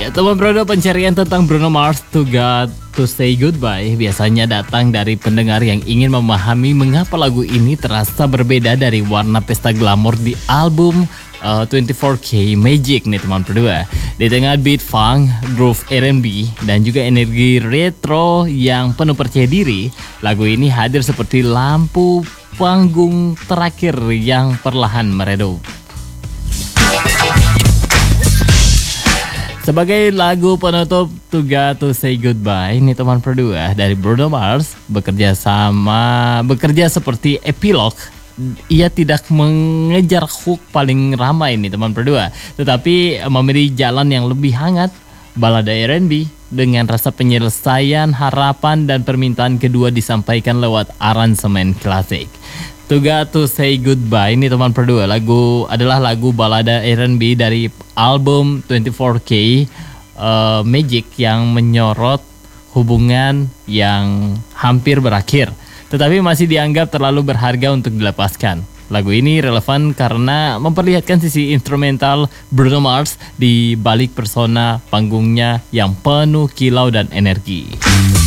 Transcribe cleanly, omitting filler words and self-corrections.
Ya teman Bruno, pencarian tentang Bruno Mars To God To Say Goodbye biasanya datang dari pendengar yang ingin memahami mengapa lagu ini terasa berbeda dari warna pesta glamor di album 24K Magic nih teman berdua. Di tengah beat funk, groove R&B, dan juga energi retro yang penuh percaya diri, lagu ini hadir seperti lampu panggung terakhir yang perlahan meredup. Sebagai lagu penutup To God To Say Goodbye, ini teman berdua dari Bruno Mars bekerja seperti epilog. Ia tidak mengejar hook paling ramai ini teman berdua, tetapi memilih jalan yang lebih hangat, balada R&B dengan rasa penyelesaian harapan dan permintaan kedua disampaikan lewat aransemen klasik. To God To Say Goodbye ini teman berdua adalah lagu balada R&B dari album 24K Magic yang menyorot hubungan yang hampir berakhir, tetapi masih dianggap terlalu berharga untuk dilepaskan. Lagu ini relevan karena memperlihatkan sisi instrumental Bruno Mars di balik persona panggungnya yang penuh kilau dan energi.